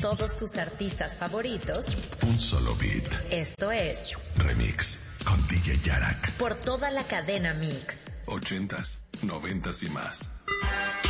todos tus artistas favoritos. Un solo beat. Esto es Remix con DJ Yarak. Por toda la cadena Mix. 80s, 90s y más.